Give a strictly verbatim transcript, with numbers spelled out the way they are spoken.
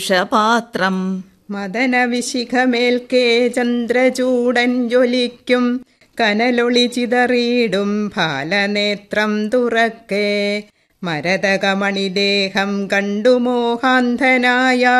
ഷപാത്രം മദനവിശിഖമേൽക്കേ ചന്ദ്രചൂടൻ ജ്വലിക്കും കനലൊളി ചിതറിയിടും ഫാലനേത്രം തുറക്കേ മരതകമണിദേഹം കണ്ടു മോഹാന്ധനായ